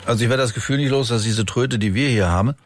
Also ich werde das Gefühl nicht los, dass diese Tröte, die wir hier haben,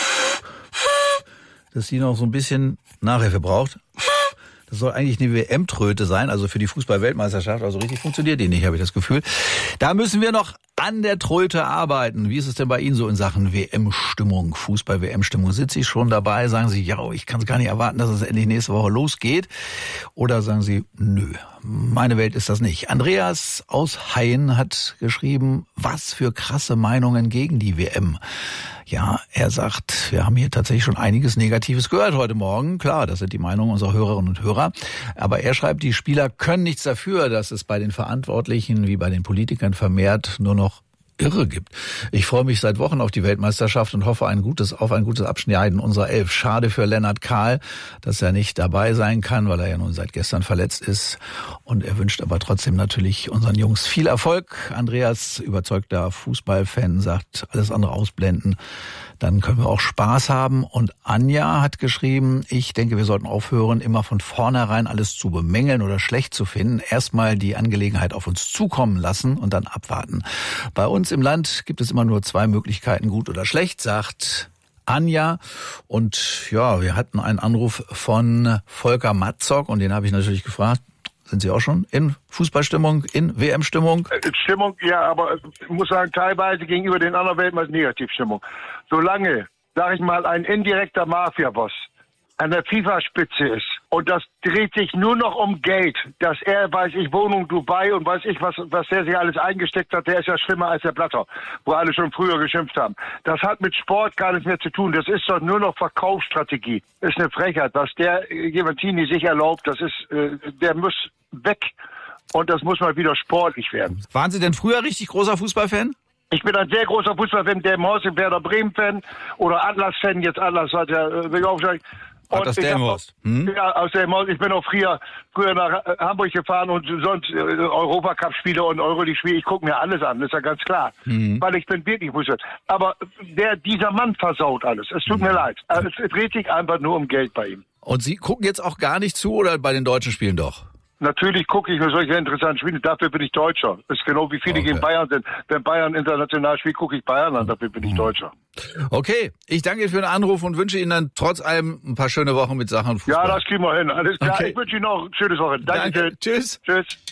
dass die noch so ein bisschen Nachhilfe braucht. Das soll eigentlich eine WM-Tröte sein, also für die Fußball-Weltmeisterschaft. Also richtig funktioniert die nicht, habe ich das Gefühl. Da müssen wir noch an der Tröte arbeiten. Wie ist es denn bei Ihnen so in Sachen WM-Stimmung, Fußball-WM-Stimmung? Sind Sie schon dabei? Sagen Sie, ja, ich kann es gar nicht erwarten, dass es endlich nächste Woche losgeht? Oder sagen Sie, nö, meine Welt ist das nicht. Andreas aus Haien hat geschrieben, was für krasse Meinungen gegen die WM. Ja, er sagt, wir haben hier tatsächlich schon einiges Negatives gehört heute Morgen. Klar, das sind die Meinungen unserer Hörerinnen und Hörer. Aber er schreibt, die Spieler können nichts dafür, dass es bei den Verantwortlichen wie bei den Politikern vermehrt nur noch Irre gibt. Ich freue mich seit Wochen auf die Weltmeisterschaft und hoffe auf ein gutes Abschneiden unserer Elf. Schade für Lennart Kahl, dass er nicht dabei sein kann, weil er ja nun seit gestern verletzt ist. Und er wünscht aber trotzdem natürlich unseren Jungs viel Erfolg. Andreas, überzeugter Fußballfan, sagt, alles andere ausblenden. Dann können wir auch Spaß haben. Und Anja hat geschrieben, ich denke, wir sollten aufhören, immer von vornherein alles zu bemängeln oder schlecht zu finden. Erstmal die Angelegenheit auf uns zukommen lassen und dann abwarten. Bei uns im Land gibt es immer nur 2 Möglichkeiten, gut oder schlecht, sagt Anja. Und ja, wir hatten einen Anruf von Volker Matzok und den habe ich natürlich gefragt, sind Sie auch schon in Fußballstimmung, in WM-Stimmung? Stimmung, ja, aber ich muss sagen, teilweise gegenüber den anderen Weltmeistern Negativstimmung. Solange, sag ich mal, ein indirekter Mafia-Boss an der FIFA-Spitze ist und das dreht sich nur noch um Geld, dass er, weiß ich, Wohnung Dubai und weiß ich, was der sich alles eingesteckt hat, der ist ja schlimmer als der Blatter, wo alle schon früher geschimpft haben. Das hat mit Sport gar nichts mehr zu tun, das ist doch nur noch Verkaufsstrategie. Das ist eine Frechheit, was der Juventini sich erlaubt, das ist, der muss weg und das muss mal wieder sportlich werden. Waren Sie denn früher richtig großer Fußballfan? Ich bin ein sehr großer Fußballfan, Delmhorst, Werder Bremen-Fan oder Atlas-Fan, jetzt Atlas hat ja aufgestiegen. Aus Delmhorst. Ja, aus Delmhorst. Ich bin auch früher nach Hamburg gefahren und sonst Europacup-Spiele und Euroleague-Spiele. Ich gucke mir alles an, ist ja ganz klar. Weil ich bin wirklich Fußball. Aber dieser Mann versaut alles. Es tut mir leid. Es dreht sich einfach nur um Geld bei ihm. Und Sie gucken jetzt auch gar nicht zu oder bei den deutschen Spielen doch? Natürlich gucke ich mir solche interessanten Spiele. Dafür bin ich Deutscher. Das ist genau wie viele gegen Bayern sind. Wenn Bayern international spielt, gucke ich Bayern an. Dafür bin ich Deutscher. Okay, ich danke Ihnen für den Anruf und wünsche Ihnen dann trotz allem ein paar schöne Wochen mit Sachen Fußball. Ja, das kriegen wir hin. Alles klar. Okay. Ich wünsche Ihnen noch ein schönes Wochenende. Danke. Tschüss. Tschüss.